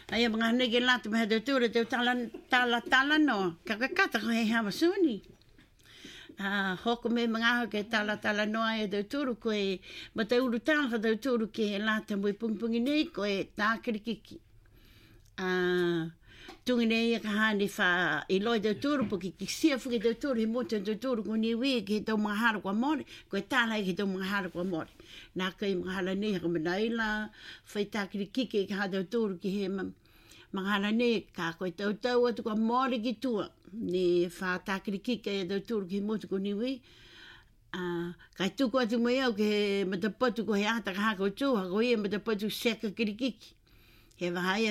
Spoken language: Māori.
Ai mga nege lata me hado tura te tala no. Kakakata ko he hamasuni. Hoko me mga ke tala no ai hado turu ko e mata uru tala hado turu ke he lata mui pungpungi nei ko e tākiri kiki. Tungi nei e kahani wha i loi hado turu po ki sia fuki hado turu he moto hado turu ko ni ui ki he tau mga hara kua mori ko e tala ki he tau mga hara kua mori. Nā kai mga hala nei haka manaila whai tākiri kiki e ka hado turu ki he mga hala nei ka koe tau atu kua mori ki tua ni wha tākiri kiki e hado turu ki he moto ko ni ui. Kai tuku atu mai au ke he matapatu ko he ata ka hako tū hako ia matapatu seka kirikiki. He wahai